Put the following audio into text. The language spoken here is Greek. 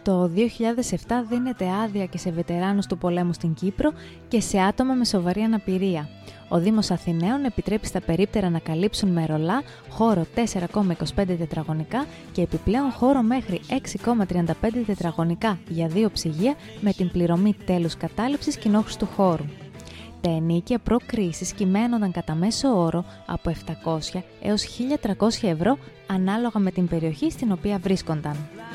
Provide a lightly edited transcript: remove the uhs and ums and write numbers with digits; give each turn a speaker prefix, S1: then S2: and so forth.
S1: Το 2007 δίνεται άδεια και σε βετεράνους του πολέμου στην Κύπρο και σε άτομα με σοβαρή αναπηρία. Ο Δήμος Αθηναίων επιτρέπει στα περίπτερα να καλύψουν με ρολά χώρο 4,25 τετραγωνικά και επιπλέον χώρο μέχρι 6,35 τετραγωνικά για 2 ψυγεία με την πληρωμή τέλους κατάληψης κοινόχρηστου χώρου. Τα ενοίκια προ-κρίσης κυμαίνονταν κατά μέσο όρο από 700 έως 1.300 ευρώ ανάλογα με την περιοχή στην οποία βρίσκονταν.